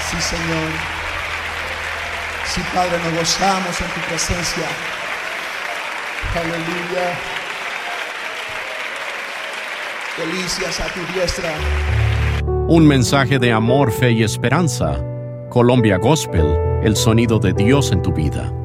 Sí, Señor. Sí, Padre, nos gozamos en tu presencia. Aleluya. Delicias a tu diestra. Un mensaje de amor, fe y esperanza. Colombia Gospel, el sonido de Dios en tu vida.